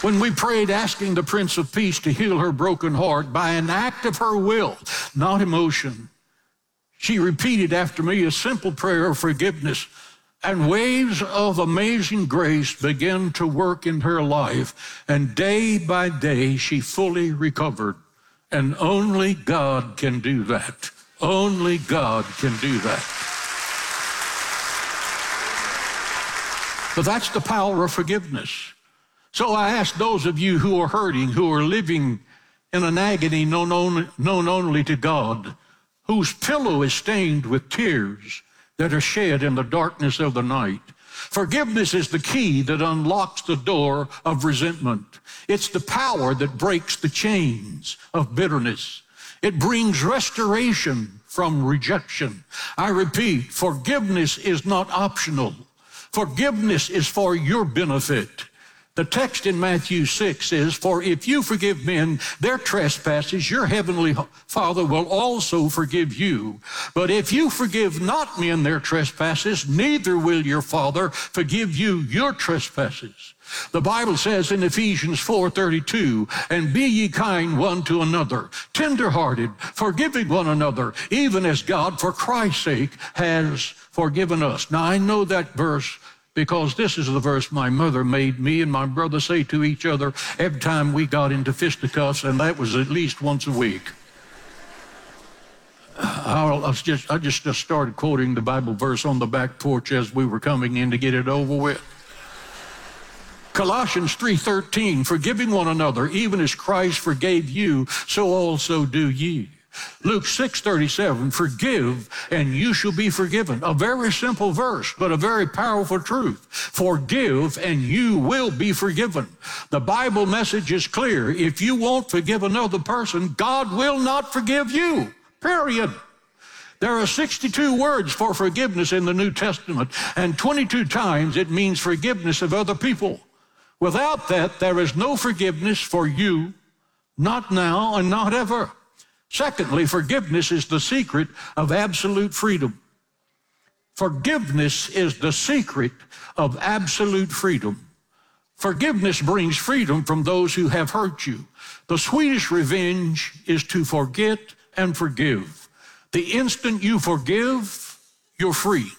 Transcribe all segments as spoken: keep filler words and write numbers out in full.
When we prayed asking the Prince of Peace to heal her broken heart by an act of her will, not emotion, she repeated after me a simple prayer of forgiveness, and waves of amazing grace began to work in her life, and day by day she fully recovered. And only God can do that. Only God can do that. But that's the power of forgiveness. So I ask those of you who are hurting, who are living in an agony known only, known only to God, whose pillow is stained with tears that are shed in the darkness of the night. Forgiveness is the key that unlocks the door of resentment. It's the power that breaks the chains of bitterness. It brings restoration from rejection. I repeat, forgiveness is not optional. Forgiveness is for your benefit. The text in Matthew six says, for if you forgive men their trespasses, your heavenly Father will also forgive you. But if you forgive not men their trespasses, neither will your Father forgive you your trespasses. The Bible says in Ephesians four thirty-two, and be ye kind one to another, tenderhearted, forgiving one another, even as God for Christ's sake has forgiven us. Now I know that verse because this is the verse my mother made me and my brother say to each other every time we got into fisticuffs, and that was at least once a week. I, was just, I just, just started quoting the Bible verse on the back porch as we were coming in to get it over with. Colossians three thirteen, forgiving one another, even as Christ forgave you, so also do ye. Luke six thirty-seven, forgive and you shall be forgiven. A very simple verse, but a very powerful truth. Forgive and you will be forgiven. The Bible message is clear. If you won't forgive another person, God will not forgive you, period. There are sixty-two words for forgiveness in the New Testament, and twenty-two times it means forgiveness of other people. Without that, there is no forgiveness for you, not now and not ever. Secondly, forgiveness is the secret of absolute freedom. Forgiveness is the secret of absolute freedom. Forgiveness brings freedom from those who have hurt you. The sweetest revenge is to forget and forgive. The instant you forgive, you're free.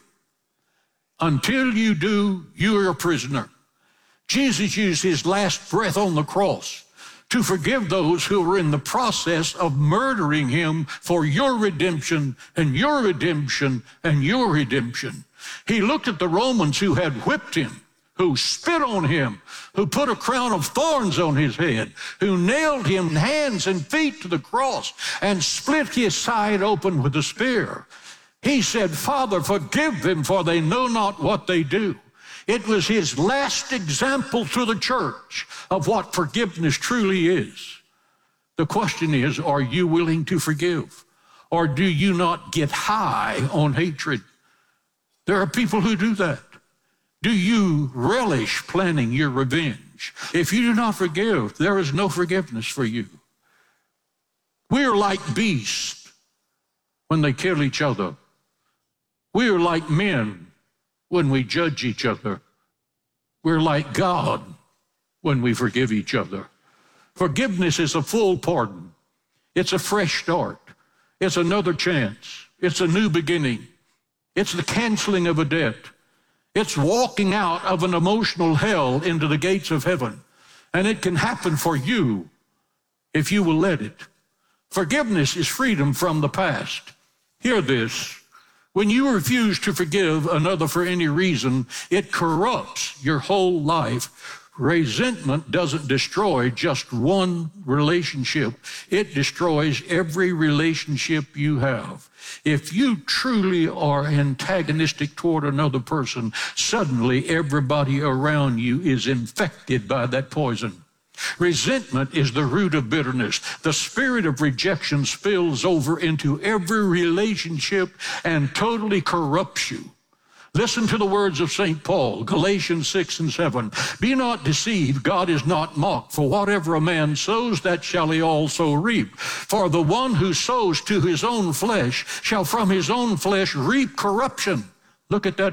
Until you do, you're a prisoner. Jesus used his last breath on the cross to forgive those who were in the process of murdering him for your redemption and your redemption and your redemption. He looked at the Romans who had whipped him, who spit on him, who put a crown of thorns on his head, who nailed him hands and feet to the cross and split his side open with a spear. He said, Father, forgive them, for they know not what they do. It was his last example to the church of what forgiveness truly is. The question is, are you willing to forgive? Or do you not get high on hatred? There are people who do that. Do you relish planning your revenge? If you do not forgive, there is no forgiveness for you. We are like beasts when they kill each other. We are like men when we judge each other. We're like God when we forgive each other. Forgiveness is a full pardon. It's a fresh start. It's another chance. It's a new beginning. It's the canceling of a debt. It's walking out of an emotional hell into the gates of heaven. And it can happen for you if you will let it. Forgiveness is freedom from the past. Hear this. When you refuse to forgive another for any reason, it corrupts your whole life. Resentment doesn't destroy just one relationship. It destroys every relationship you have. If you truly are antagonistic toward another person, suddenly everybody around you is infected by that poison. Resentment is the root of bitterness. The spirit of rejection spills over into every relationship and totally corrupts you. Listen to the words of Saint Paul, Galatians six and seven. Be not deceived, God is not mocked. For whatever a man sows, that shall he also reap. For the one who sows to his own flesh shall from his own flesh reap corruption. Look at that